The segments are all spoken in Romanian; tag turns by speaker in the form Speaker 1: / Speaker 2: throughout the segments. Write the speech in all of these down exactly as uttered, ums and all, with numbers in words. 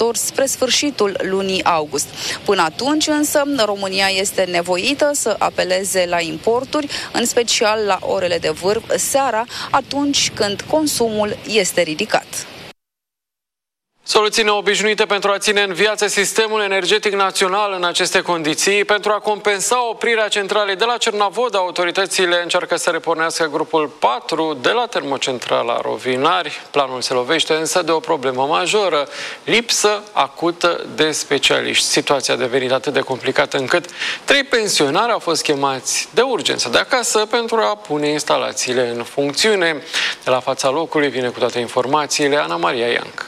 Speaker 1: importatori spre sfârșitul lunii august. Până atunci însă, România este nevoită să apeleze la importuri, în special la orele de vârf seara, atunci când consumul este ridicat.
Speaker 2: Soluții neobișnuite pentru a ține în viață sistemul energetic național în aceste condiții. Pentru a compensa oprirea centralei de la Cernavodă, autoritățile încearcă să repornească grupul patru de la termocentrala Rovinari. Planul se lovește însă de o problemă majoră, lipsă acută de specialiști. Situația a devenit atât de complicată încât trei pensionari au fost chemați de urgență de acasă pentru a pune instalațiile în funcțiune. De la fața locului vine cu toate informațiile Ana Maria Ianc.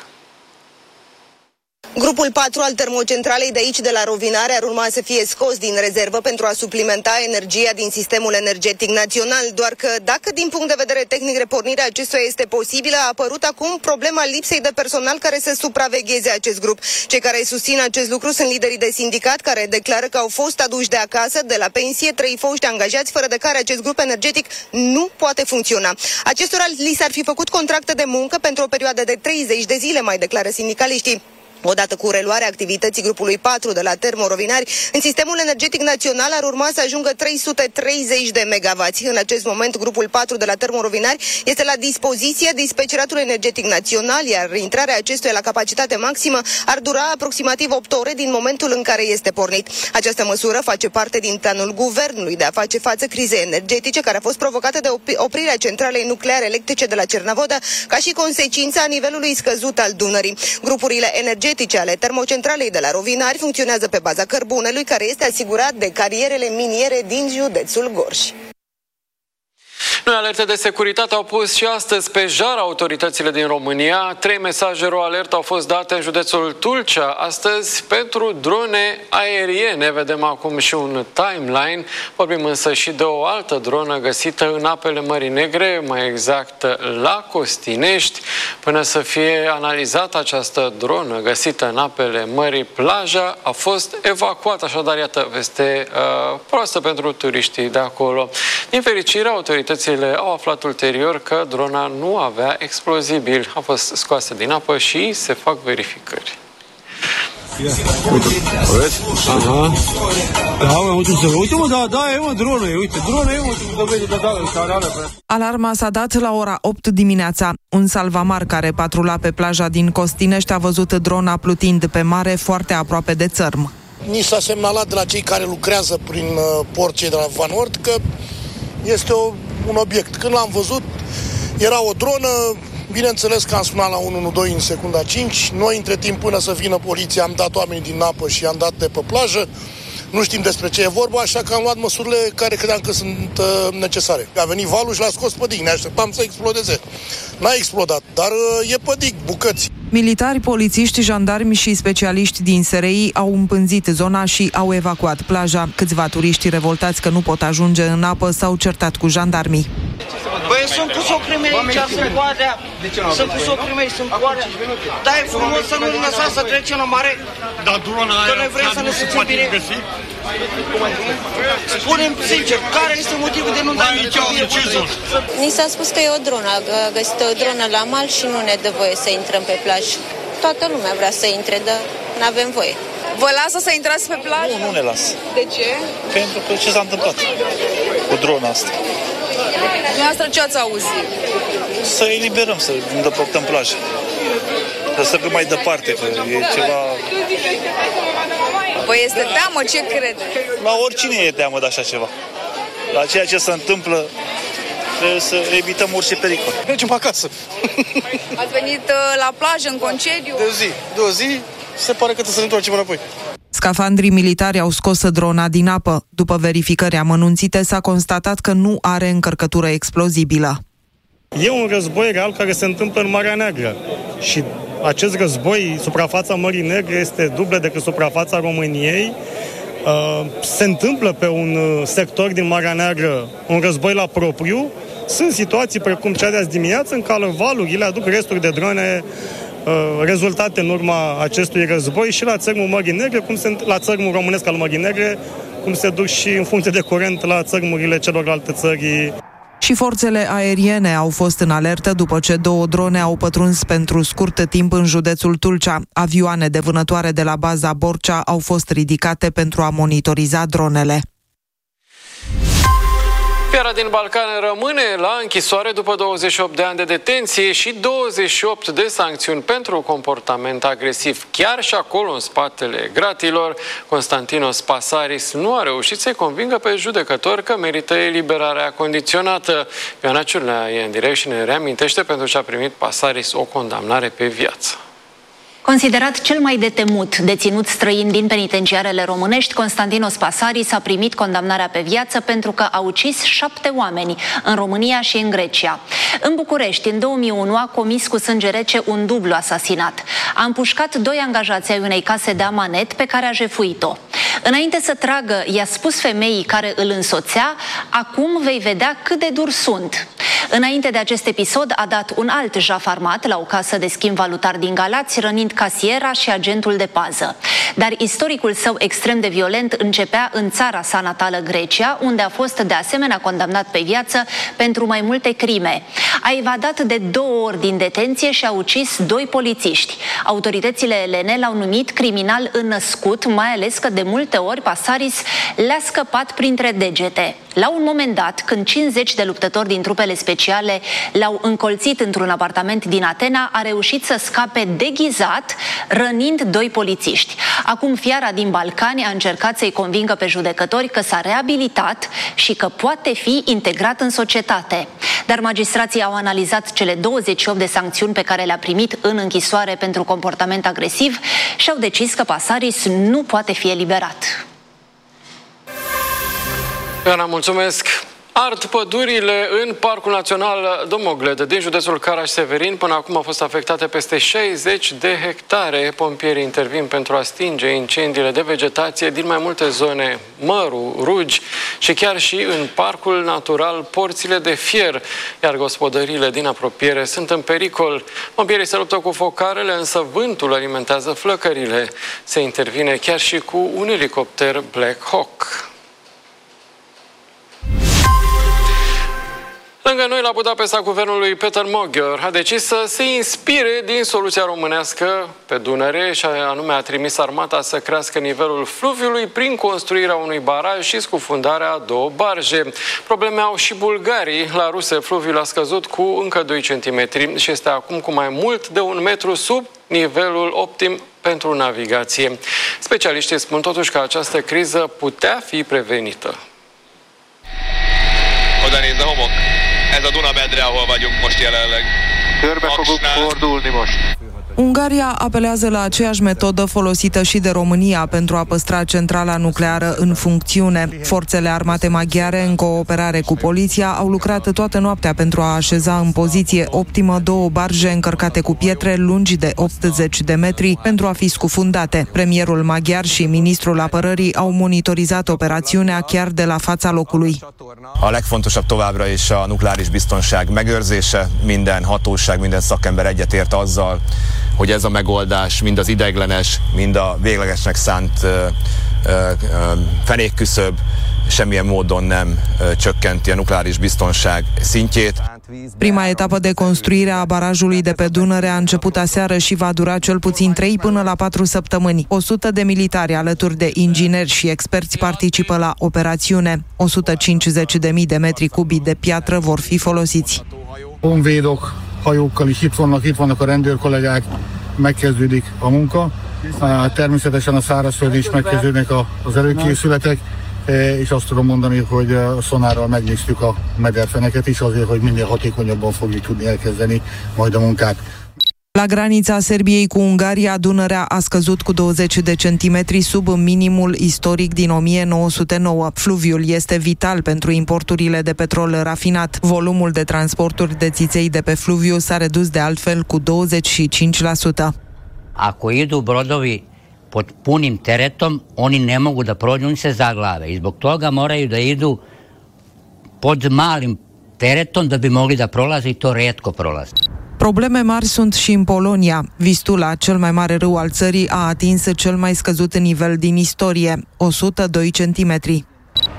Speaker 3: Grupul patru al termocentralei de aici, de la Rovinari, ar urma să fie scos din rezervă pentru a suplimenta energia din sistemul energetic național. Doar că, dacă din punct de vedere tehnic repornirea acestuia este posibilă, a apărut acum problema lipsei de personal care să supravegheze acest grup. Cei care susțin acest lucru sunt liderii de sindicat, care declară că au fost aduși de acasă, de la pensie, trei foști angajați, fără de care acest grup energetic nu poate funcționa. Acestora li s-ar fi făcut contracte de muncă pentru o perioadă de treizeci de zile, mai declară sindicaliștii. Odată cu reluarea activității grupului patru de la Termo Rovinari, în sistemul energetic național ar urma să ajungă trei sute treizeci de megavați. În acest moment, grupul patru de la Termo Rovinari este la dispoziție dispeceratul energetic național, iar intrarea acestuia la capacitate maximă ar dura aproximativ opt ore din momentul în care este pornit. Această măsură face parte din planul guvernului de a face față crizei energetice, care a fost provocată de oprirea centralei nucleare electrice de la Cernavodă, ca și consecința nivelului scăzut al Dunării. Grupurile energetice ale termocentralei de la Rovinari funcționează pe baza cărbunelui, care este asigurat de carierele miniere din județul Gorj.
Speaker 2: Noi alerte de securitate au pus și astăzi pe jar autoritățile din România. Trei mesaje ro-alert au fost date în județul Tulcea astăzi pentru drone aeriene. Vedem acum și un timeline. Vorbim însă și de o altă dronă găsită în apele Mării Negre, mai exact la Costinești. Până să fie analizată această dronă găsită în apele Mării, plaja a fost evacuată. Așadar, iată, veste uh, proastă pentru turiștii de acolo. Din fericire, autoritățile au aflat ulterior că drona nu avea explozibil. A fost scoasă din apă și se fac verificări.
Speaker 4: Uite, aha. Da, uite, uite, mă, da, da, e mă, dronă, uite, dronă, e mă, dovede, da, da, care are.
Speaker 5: Alarma s-a dat la ora opt dimineața. Un salvamar care patrula pe plaja din Costinești a văzut drona plutind pe mare foarte aproape de țărm.
Speaker 6: Ni s-a semnalat de la cei care lucrează prin uh, port, cei de la Van Oort, că este o, un obiect. Când l-am văzut, era o dronă, bineînțeles că am sunat la unu unu doi în secunda cinci. Noi, între timp, până să vină poliția, am dat oamenii din apă și am dat de pe plajă. Nu știm despre ce e vorba, așa că am luat măsurile care credeam că sunt uh, necesare. A venit valul și l-a scos pe dig, ne așteptam să explodeze. N-a explodat, dar uh, e pe dig, bucăți.
Speaker 5: Militari, polițiști, jandarmi și specialiști din S R I au împânzit zona și au evacuat plaja. Câțiva turiști revoltați că nu pot ajunge în apă s-au certat cu jandarmii.
Speaker 7: Băi, sunt cu socrii mei aici, sunt coadea, sunt cu socrii mei, sunt coadea. Dar e frumos să nu-l lăsați să trecem la mare.
Speaker 8: Dar drona aia,
Speaker 7: că noi vrem să ne simțim bine. Spune-mi sincer, care este motivul de nu dai nicio?
Speaker 9: Ni s-a spus că e o dronă, a găsit o dronă la mal și nu ne dă voie să intrăm pe plajă. Toată lumea vrea să intre, dar nu avem voie.
Speaker 1: Vă lasă să intrați pe plajă?
Speaker 10: Nu, nu ne lasă.
Speaker 1: De ce?
Speaker 10: Pentru că ce s-a întâmplat cu drona asta?
Speaker 1: Dumneavoastră ce ați auzit?
Speaker 10: Să eliberăm, să îndepărtăm plaja. Să să mai departe, că e ceva...
Speaker 1: Păi este teamă, ce crede?
Speaker 10: La oricine e teamă de așa ceva. La ceea ce se întâmplă, trebuie să evităm orice pericol.
Speaker 6: Mergem acasă.
Speaker 1: Ați venit la plajă, în concediu?
Speaker 6: De o zi, de o zi, se pare că trebuie să ne întoarcem înapoi.
Speaker 5: Scafandrii militari au scos drona din apă. După verificări amănunțite, s-a constatat că nu are încărcătură explozibilă.
Speaker 11: E un război real care se întâmplă în Marea Neagră și acest război, suprafața Mării Negre, este dublă decât suprafața României. Se întâmplă pe un sector din Marea Neagră un război la propriu. Sunt situații precum cea de azi dimineață în care valurile aduc resturi de drone rezultate în urma acestui război și la țărmul Mării Negre, cum se, la țărmul românesc al Mării Negre, cum se duc și în funcție de curent la țărmurile celorlalte țări.
Speaker 5: Și forțele aeriene au fost în alertă după ce două drone au pătruns pentru scurt timp în județul Tulcea. Avioane de vânătoare de la baza Borcea au fost ridicate pentru a monitoriza dronele.
Speaker 2: Fiara din Balcane rămâne la închisoare după douăzeci și opt de ani de detenție și douăzeci și opt de sancțiuni pentru comportament agresiv. Chiar și acolo, în spatele gratilor, Constantinos Pasaris nu a reușit să-i convingă pe judecător că merită eliberarea condiționată. Ioana Ciurnea e în direct și ne reamintește pentru ce a primit Pasaris o condamnare pe viață.
Speaker 8: Considerat cel mai de temut deținut străin din penitenciarele românești, Constantinos Pasaris a primit condamnarea pe viață pentru că a ucis șapte oameni în România și în Grecia. În București, în două mii unu, a comis cu sânge rece un dublu asasinat. A împușcat doi angajați ai unei case de amanet pe care a jefuit-o. Înainte să tragă, i-a spus femeii care îl însoțea: "Acum vei vedea cât de dur sunt." Înainte de acest episod a dat un alt jaf armat la o casă de schimb valutar din Galați, rănind casiera și agentul de pază. Dar istoricul său extrem de violent începea în țara sa natală, Grecia, unde a fost de asemenea condamnat pe viață pentru mai multe crime. A evadat de două ori din detenție și a ucis doi polițiști. Autoritățile elene l-au numit criminal înnăscut, mai ales că de multe ori Pasaris le-a scăpat printre degete. La un moment dat, când cincizeci de luptători din trupele speciale l-au încolțit într-un apartament din Atena, a reușit să scape deghizat, rănind doi polițiști. Acum fiara din Balcani a încercat să-i convingă pe judecători că s-a reabilitat și că poate fi integrat în societate. Dar magistrații au analizat cele douăzeci și opt de sancțiuni pe care le-a primit în închisoare pentru comportament agresiv și au decis că Pasaris nu poate fi eliberat.
Speaker 2: Ioana, mulțumesc! Ard pădurile în Parcul Național Domogled din județul Caraș-Severin. Până acum au fost afectate peste șaizeci de hectare. Pompierii intervin pentru a stinge incendiile de vegetație din mai multe zone, Măru, Rugi și chiar și în Parcul Natural Porțile de Fier, iar gospodăriile din apropiere sunt în pericol. Pompierii se luptă cu focarele, însă vântul alimentează flăcările. Se intervine chiar și cu un elicopter Black Hawk. Lângă noi, la Budapesta, guvernul lui Peter Magyar a decis să se inspire din soluția românească pe Dunăre și anume a trimis armata să crească nivelul fluviului prin construirea unui baraj și scufundarea a două barje. Probleme au și bulgarii. La ruse, fluviul a scăzut cu încă doi centimetri și este acum cu mai mult de un metru sub nivelul optim pentru navigație. Specialiștii spun totuși că această criză putea fi prevenită.
Speaker 12: Oda nézd a homok. Ez a Dunamedre, ahol vagyunk most jelenleg. Körbe fogunk fordulni most.
Speaker 5: Ungaria apelează la aceeași metodă folosită și de România pentru a păstra centrala nucleară în funcțiune. Forțele armate maghiare, în cooperare cu poliția, au lucrat toată noaptea pentru a așeza în poziție optimă două barje încărcate cu pietre lungi de optzeci de metri pentru a fi scufundate. Premierul maghiar și ministrul apărării au monitorizat operațiunea chiar de la fața locului.
Speaker 13: A legfontosabb továbbra is a nukleáris biztonság megőrzése. Minden hatóság, minden szakember egyetért azzal, hogy ez a megoldás mind az ideiglenes, mind a véglegesnek szánt uh, uh, fenékküszöb semmilyen módon nem uh, csökkenti a nukleáris biztonság szintjét.
Speaker 5: Prima etapă de construire a barajului de pe Dunăre a început aseară și va dura cel puțin trei până la patru săptămâni. o sută de militari alături de ingineri și experți participă la operațiune. o sută cincizeci de mii de metri cubi de piatră vor fi folosiți.
Speaker 14: Honvédok, hajókkal is itt vannak, itt vannak a rendőrkollégák, megkezdődik a munka. Természetesen a szárazföldön is megkezdődnek az előkészületek, és azt tudom mondani, hogy szonárral megnéztük a mederfeneket is azért, hogy minél hatékonyabban fogjuk tudni elkezdeni majd a munkát.
Speaker 5: La granița Serbiei cu Ungaria, Dunărea a scăzut cu douăzeci de centimetri sub minimul istoric din o mie nouă sute nouă. Fluviul este vital pentru importurile de petrol rafinat. Volumul de transporturi de țiței de pe fluviu s-a redus de altfel cu douăzeci și cinci la sută.
Speaker 15: Ako idu brodovi pod punim teretom, oni ne mogu da prođu, oni se zaglave. I zbog toga moraju da idu pod malim teretom da bi mogli da prolaze i to retko prolaze.
Speaker 5: Probleme mari sunt și în Polonia. Vistula, cel mai mare râu al țării, a atins cel mai scăzut nivel din istorie, o sută doi centimetri.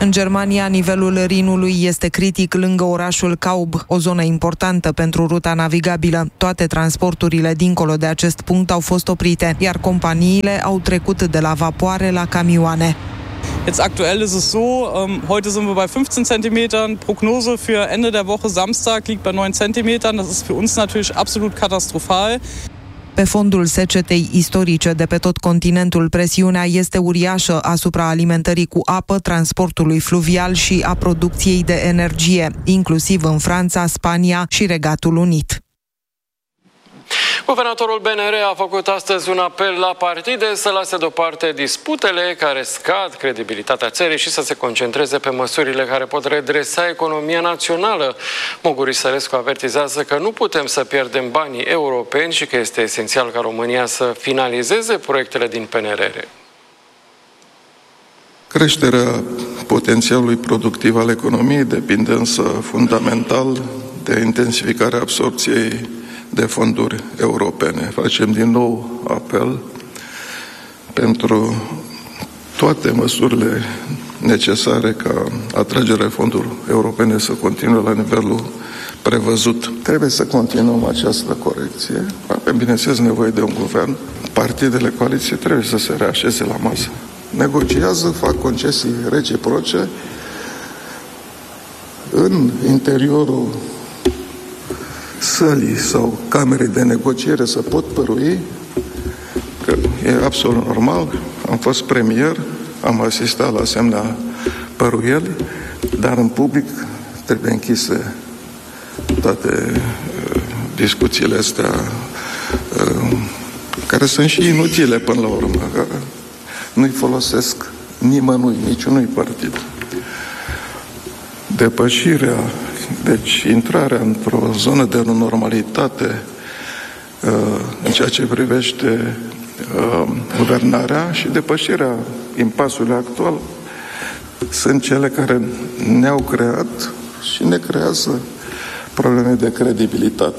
Speaker 5: În Germania, nivelul Rinului este critic lângă orașul Kaub, o zonă importantă pentru ruta navigabilă. Toate transporturile dincolo de acest punct au fost oprite, iar companiile au trecut de la vapoare la camioane.
Speaker 16: Jetzt aktuell ist es so, ähm, heute sind wir bei fünfzehn Zentimetern, Prognose für Ende der Woche Samstag liegt bei neun Zentimetern, das ist für uns natürlich absolut katastrophal.
Speaker 5: Pe fondul secetei istorice de pe tot continentul, presiunea este uriașă asupra alimentării cu apă, transportului fluvial și a producției de energie, inclusiv în Franța, Spania și Regatul Unit.
Speaker 2: Guvernatorul B N R a făcut astăzi un apel la partide să lase deoparte disputele care scad credibilitatea țării și să se concentreze pe măsurile care pot redresa economia națională. Mogu Risărescu avertizează că nu putem să pierdem banii europeni și că este esențial ca România să finalizeze proiectele din P N R R.
Speaker 17: Creșterea potențialului productiv al economiei depinde însă fundamental de intensificarea absorpției de fonduri europene. Facem din nou apel pentru toate măsurile necesare ca atragerea fondurilor europene să continue la nivelul prevăzut. Trebuie să continuăm această corecție. Avem, bineînțeles, nevoie de un guvern. Partidele coaliției trebuie să se reașeze la masă. Negociază, fac concesii reciproce în interiorul sălii sau camerei de negociere să pot părui că e absolut normal. Am fost premier, am asistat la asemenea păruieli, dar în public trebuie închise toate uh, discuțiile astea uh, care sunt și inutile până la urmă, că nu-i folosesc nimănui, niciunui partid. Depășirea, deci intrarea într-o zonă de normalitate uh, în ceea ce privește uh, guvernarea și depășirea impasului actual sunt cele care ne-au creat și ne creează probleme de credibilitate.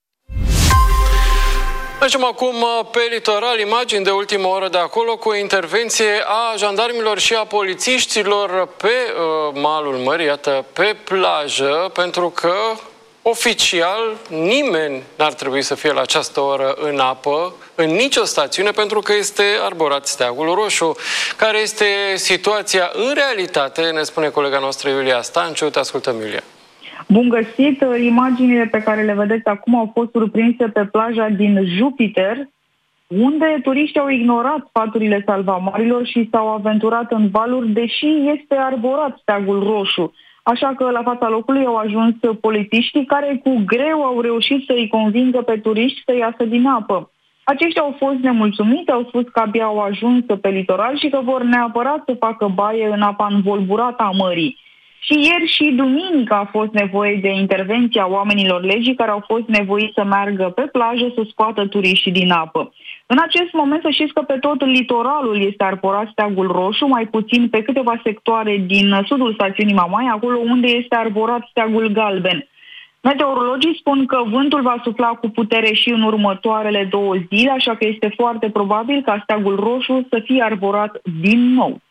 Speaker 2: Mergem acum pe litoral, imagini de ultimă oră de acolo cu o intervenție a jandarmilor și a polițiștilor pe uh, malul mării, iată, pe plajă, pentru că oficial nimeni n-ar trebui să fie la această oră în apă, în nicio stațiune, pentru că este arborat steagul roșu. Care este situația în realitate, ne spune colega noastră Iulia Stanciu. Te ascultăm, Iulia.
Speaker 18: Bun găsit! Imaginile pe care le vedeți acum au fost surprinse pe plaja din Jupiter, unde turiștii au ignorat sfaturile salvamarilor și s-au aventurat în valuri, deși este arborat steagul roșu. Așa că la fața locului au ajuns polițiștii care cu greu au reușit să-i convingă pe turiști să iasă din apă. Aceștia au fost nemulțumiți, au spus că abia au ajuns pe litoral și că vor neapărat să facă baie în apa învolburată a mării. Și ieri și duminică a fost nevoie de intervenția oamenilor legii care au fost nevoiți să meargă pe plajă să scoată turiștii din apă. În acest moment să știți că pe tot litoralul este arborat steagul roșu, mai puțin pe câteva sectoare din sudul stațiunii Mamaia, acolo unde este arborat steagul galben. Meteorologii spun că vântul va sufla cu putere și în următoarele două zile, așa că este foarte probabil ca steagul roșu să fie arborat din nou.